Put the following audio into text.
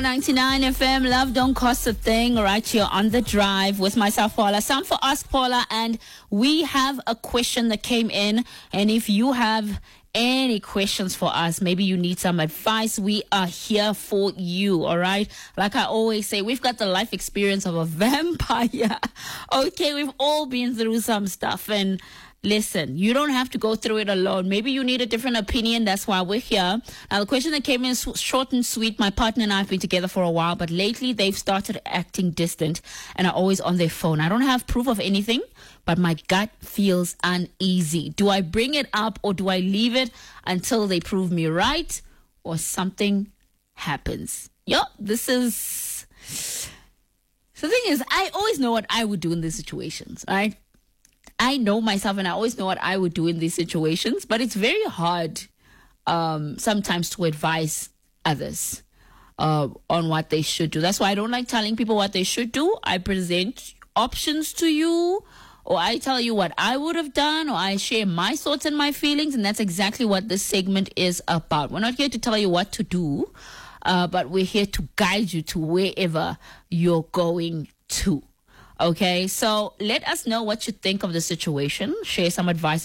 99 FM. Love don't cost a thing. Right here on the drive with myself, Paula. Time for Ask Paula, and we have a question that came in. And if you have any questions for us, maybe you need some advice, we are here for you. All right. Like I always say, we've got the life experience of a vampire. Okay, we've all been through some stuff, and listen, you don't have to go through it alone. Maybe you need a different opinion. That's why we're here. Now, the question that came in is short and sweet. My partner and I have been together for a while, but lately they've started acting distant and are always on their phone. I don't have proof of anything, but my gut feels uneasy. Do I bring it up or do I leave it until they prove me right or something happens? This is... The thing is, I always know what I would do in these situations, right? I know myself and I always know what I would do in these situations, but it's very hard sometimes to advise others on what they should do. That's why I don't like telling people what they should do. I present options to you, or I tell you what I would have done, or I share my thoughts and my feelings, and that's exactly what this segment is about. We're not here to tell you what to do, but we're here to guide you to wherever you're going to. Okay, so let us know what you think of the situation. Share some advice